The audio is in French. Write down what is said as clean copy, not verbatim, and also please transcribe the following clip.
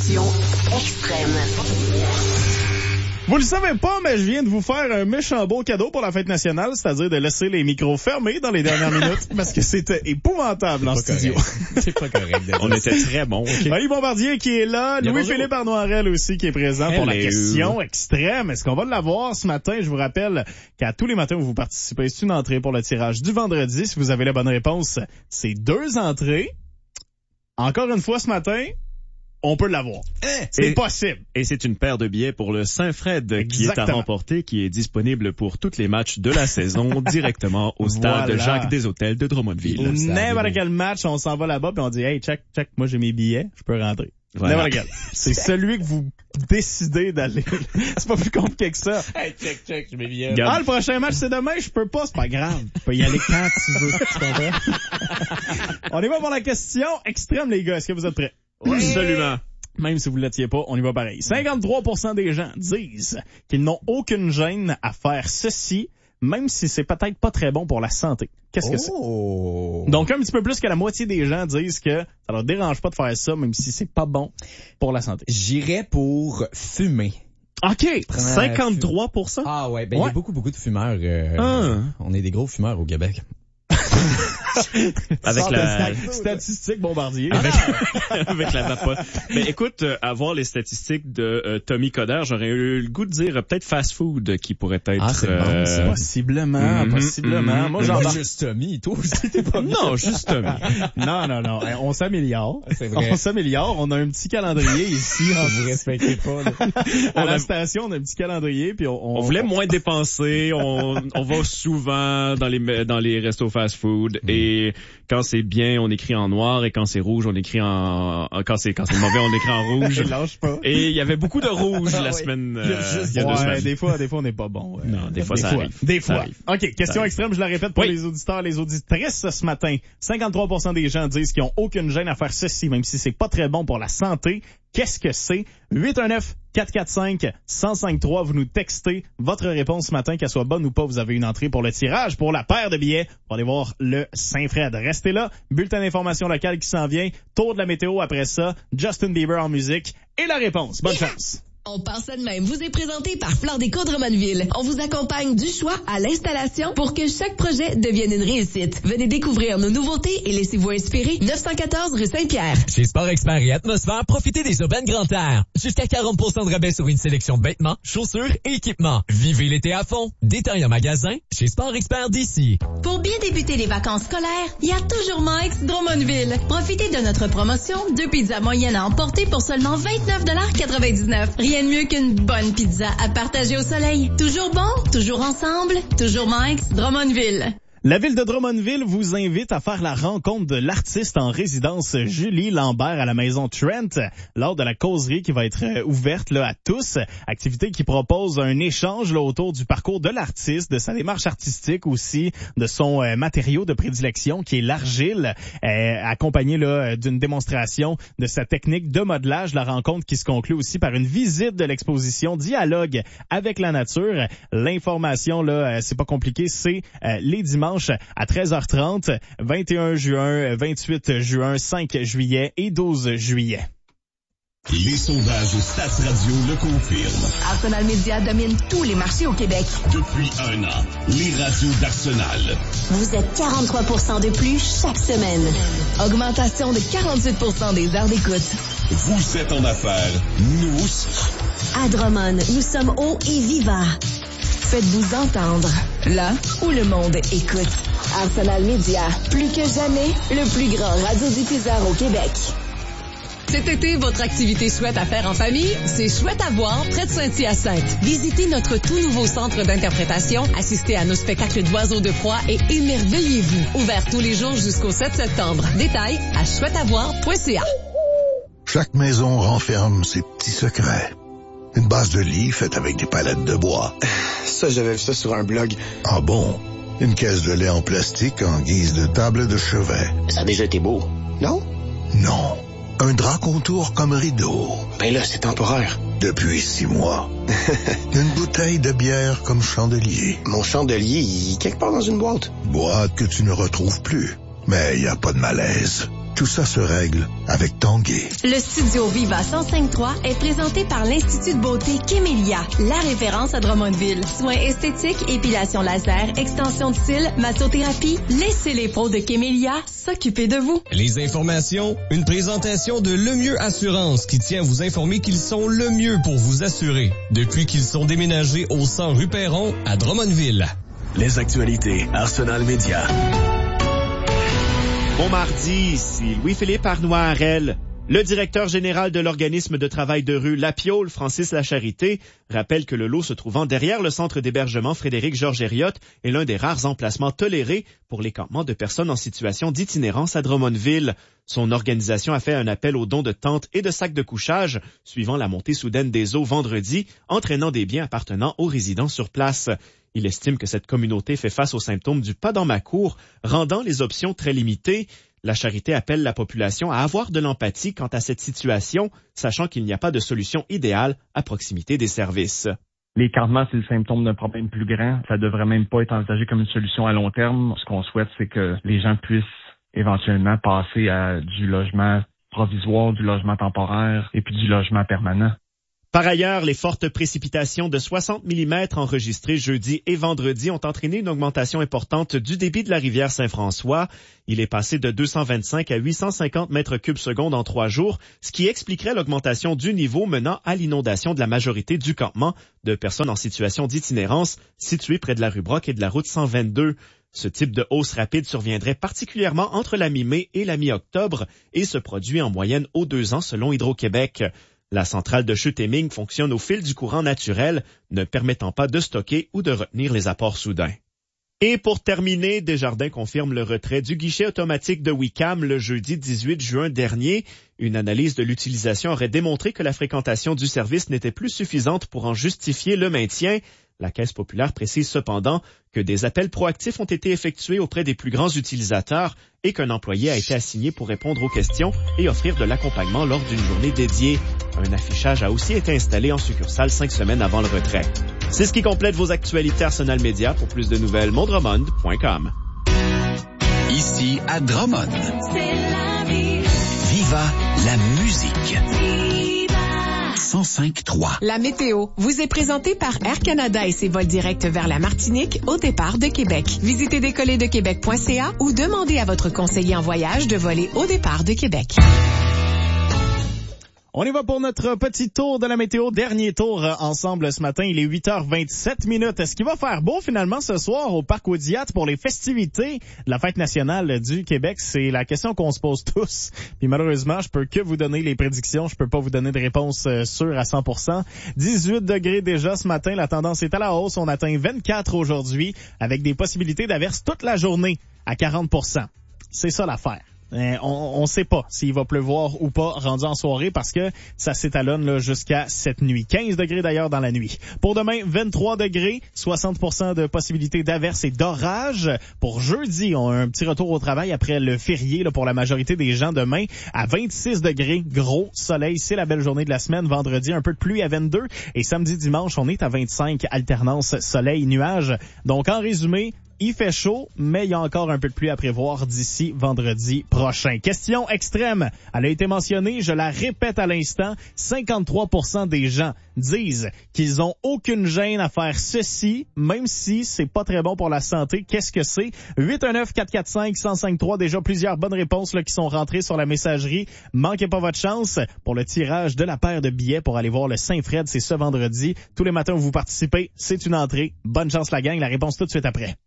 Question extrême. Vous le savez pas, mais je viens de vous faire un méchant beau cadeau pour la fête nationale, c'est-à-dire de laisser les micros fermés dans les dernières minutes, parce que c'était épouvantable en studio. C'est pas correct. On était très bons. Okay. Oli Bombardier qui est là, Louis-Philippe Arnoirel aussi qui est présent pour la question extrême. Est-ce qu'on va l'avoir ce matin? Je vous rappelle qu'à tous les matins où vous participez, c'est une entrée pour le tirage du vendredi. Si vous avez la bonne réponse, c'est 2 entrées. Encore une fois ce matin, on peut l'avoir. C'est possible. Et c'est une paire de billets pour le Saint-Fred qui est à remporter, qui est disponible pour tous les matchs de la saison directement au stade Jacques des Hôtels de Drummondville. N'importe quel match, on s'en va là-bas puis on dit « Hey, check, moi j'ai mes billets, je peux rentrer. » Voilà. C'est celui que vous décidez d'aller. C'est pas plus compliqué que ça. Hey, check, j'ai mes billets. Ah, le prochain match c'est demain, je peux pas, c'est pas grave. Tu peux y aller quand tu veux. Tu comprends? On y va pour la question extrême, les gars. Est-ce que vous êtes prêts? Oui. Absolument. Même si vous ne l'étiez pas, on y va pareil. 53% des gens disent qu'ils n'ont aucune gêne à faire ceci, même si c'est peut-être pas très bon pour la santé. Qu'est-ce que c'est? Donc, un petit peu plus que la moitié des gens disent que ça leur dérange pas de faire ça, même si c'est pas bon pour la santé. J'irais pour fumer. OK. 53%? Ah ouais, il y a beaucoup de fumeurs. On est des gros fumeurs au Québec. Avec la statistique Bombardier. Avec la vapote. Mais écoute, à voir les statistiques de Tommy Coder, j'aurais eu le goût de dire peut-être fast food qui pourrait être... c'est bon, possiblement. Moi, j'en juste Tommy, toi aussi, t'es pas bien. Non, juste Tommy. Non. On s'améliore. C'est vrai. On s'améliore. On a un petit calendrier ici. Vous respectez pas, là. À la station, on a un petit calendrier puis on voulait moins dépenser. On va souvent dans les restos fast food et quand c'est bien, on écrit en noir et quand c'est rouge, on écrit quand c'est mauvais, on écrit en rouge. Lâche pas. Et il y avait beaucoup de rouge la semaine. Il y a 2 semaines. Des fois, on n'est pas bon. Non, des fois, ça arrive. Des fois. OK, question extrême, je la répète pour les auditeurs, les auditrices ce matin. 53% des gens disent qu'ils ont aucune gêne à faire ceci, même si c'est pas très bon pour la santé. Qu'est-ce que c'est? 819-445-1053. Vous nous textez votre réponse ce matin, qu'elle soit bonne ou pas. Vous avez une entrée pour le tirage, pour la paire de billets pour aller voir le Saint-Fred. Restez là. Bulletin d'information locale qui s'en vient. Tour de la météo après ça. Justin Bieber en musique. Et la réponse. Bonne chance. On pense ça de même. Vous est présenté par Fleur Déco Drummondville. On vous accompagne du choix à l'installation pour que chaque projet devienne une réussite. Venez découvrir nos nouveautés et laissez-vous inspirer. 914 rue Saint-Pierre. Chez Sport Expert et Atmosphère, profitez des urbaines Grand Air. Jusqu'à 40% de rabais sur une sélection de vêtements, chaussures et équipements. Vivez l'été à fond. Détail en magasin chez Sport Expert d'ici. Pour bien débuter les vacances scolaires, il y a toujours Mike's Drummondville. Profitez de notre promotion. 2 pizzas moyennes à emporter pour seulement 29,99 $. Rien de mieux qu'une bonne pizza à partager au soleil. Toujours bon, toujours ensemble, toujours Mike's Drummondville. La ville de Drummondville vous invite à faire la rencontre de l'artiste en résidence Julie Lambert à la maison Trent lors de la causerie qui va être ouverte là à tous. Activité qui propose un échange là autour du parcours de l'artiste, de sa démarche artistique aussi, de son matériau de prédilection qui est l'argile, accompagné là d'une démonstration de sa technique de modelage. La rencontre qui se conclut aussi par une visite de l'exposition Dialogue avec la nature. L'information là, c'est pas compliqué, c'est les dimanches à 13h30, 21 juin, 28 juin, 5 juillet et 12 juillet. Les sondages Stats Radio le confirment. Arsenal Media domine tous les marchés au Québec. Depuis 1 an, les radios d'Arsenal. Vous êtes 43% de plus chaque semaine. Augmentation de 48% des heures d'écoute. Vous êtes en affaires, nous aussi. À Drummond, nous sommes hauts et vivants. Faites-vous entendre, là où le monde écoute. Arsenal Media, plus que jamais, le plus grand radiodiffuseur au Québec. Cet été, votre activité chouette à faire en famille, c'est Chouette à voir près de Saint-Hyacinthe. Visitez notre tout nouveau centre d'interprétation, assistez à nos spectacles d'oiseaux de proie et émerveillez-vous. Ouvert tous les jours jusqu'au 7 septembre. Détails à chouetteavoir.ca. Chaque maison renferme ses petits secrets. Une base de lit faite avec des palettes de bois. Ça, j'avais vu ça sur un blog. Ah bon? Une caisse de lait en plastique en guise de table de chevet. Ça a déjà été beau, non? Non. Un drap contour comme rideau. Ben là, c'est temporaire. Depuis 6 mois. Une bouteille de bière comme chandelier. Mon chandelier, il est quelque part dans une boîte. Boîte que tu ne retrouves plus. Mais il n'y a pas de malaise. Tout ça se règle avec Tanguay. Le Studio Viva 105.3 est présenté par l'Institut de beauté Kémélia, la référence à Drummondville. Soins esthétiques, épilation laser, extension de cils, massothérapie. Laissez les pros de Kémélia s'occuper de vous. Les informations, une présentation de Le Mieux Assurance qui tient à vous informer qu'ils sont le mieux pour vous assurer. Depuis qu'ils sont déménagés au 100 rue Perron à Drummondville. Les actualités Arsenal Média. Bon mardi, ici Louis-Philippe Arnois-Harel. Le directeur général de l'organisme de travail de rue La Piaule, Francis Lacharité, rappelle que le lot se trouvant derrière le centre d'hébergement Frédéric-Georges Herriot est l'un des rares emplacements tolérés pour les campements de personnes en situation d'itinérance à Drummondville. Son organisation a fait un appel aux dons de tentes et de sacs de couchage, suivant la montée soudaine des eaux vendredi, entraînant des biens appartenant aux résidents sur place. Il estime que cette communauté fait face aux symptômes du pas dans ma cour, rendant les options très limitées. La Charité appelle la population à avoir de l'empathie quant à cette situation, sachant qu'il n'y a pas de solution idéale à proximité des services. Les campements, c'est le symptôme d'un problème plus grand. Ça devrait même pas être envisagé comme une solution à long terme. Ce qu'on souhaite, c'est que les gens puissent éventuellement passer à du logement provisoire, du logement temporaire et puis du logement permanent. Par ailleurs, les fortes précipitations de 60 mm enregistrées jeudi et vendredi ont entraîné une augmentation importante du débit de la rivière Saint-François. Il est passé de 225 à 850 mètres cubes secondes en 3 jours, ce qui expliquerait l'augmentation du niveau menant à l'inondation de la majorité du campement de personnes en situation d'itinérance situé près de la rue Brock et de la route 122. Ce type de hausse rapide surviendrait particulièrement entre la mi-mai et la mi-octobre et se produit en moyenne aux 2 ans selon Hydro-Québec. La centrale de Chute-Éming fonctionne au fil du courant naturel, ne permettant pas de stocker ou de retenir les apports soudains. Et pour terminer, Desjardins confirme le retrait du guichet automatique de Wicam le jeudi 18 juin dernier. Une analyse de l'utilisation aurait démontré que la fréquentation du service n'était plus suffisante pour en justifier le maintien. La Caisse populaire précise cependant que des appels proactifs ont été effectués auprès des plus grands utilisateurs et qu'un employé a été assigné pour répondre aux questions et offrir de l'accompagnement lors d'une journée dédiée. Un affichage a aussi été installé en succursale 5 semaines avant le retrait. C'est ce qui complète vos actualités Arsenal Média. Pour plus de nouvelles, mondremond.com. Ici à Drummond. C'est la vie. Viva la musique. 105.3. La météo vous est présentée par Air Canada et ses vols directs vers la Martinique au départ de Québec. Visitez décollerdequebec.ca ou demandez à votre conseiller en voyage de voler au départ de Québec. On y va pour notre petit tour de la météo. Dernier tour ensemble ce matin. Il est 8h27. Est-ce qu'il va faire beau finalement ce soir au Parc Audiat pour les festivités de la Fête nationale du Québec? C'est la question qu'on se pose tous. Puis malheureusement, je peux que vous donner les prédictions. Je peux pas vous donner de réponse sûre à 100%. 18 degrés déjà ce matin. La tendance est à la hausse. On atteint 24 aujourd'hui avec des possibilités d'averse toute la journée à 40%. C'est ça l'affaire. On sait pas s'il va pleuvoir ou pas rendu en soirée parce que ça s'étalonne là jusqu'à cette nuit. 15 degrés d'ailleurs dans la nuit. Pour demain, 23 degrés, 60% de possibilité d'averse et d'orage. Pour jeudi, on a un petit retour au travail après le férié là, pour la majorité des gens demain à 26 degrés. Gros soleil, c'est la belle journée de la semaine. Vendredi, un peu de pluie à 22 et samedi, dimanche, on est à 25. Alternance soleil-nuage. Donc en résumé, il fait chaud, mais il y a encore un peu de pluie à prévoir d'ici vendredi prochain. Question extrême. Elle a été mentionnée, je la répète à l'instant. 53% des gens disent qu'ils ont aucune gêne à faire ceci, même si c'est pas très bon pour la santé. Qu'est-ce que c'est? 819-445-1053. Déjà plusieurs bonnes réponses là, qui sont rentrées sur la messagerie. Manquez pas votre chance pour le tirage de la paire de billets pour aller voir le Saint-Fred. C'est ce vendredi. Tous les matins où vous participez, c'est une entrée. Bonne chance la gang. La réponse tout de suite après.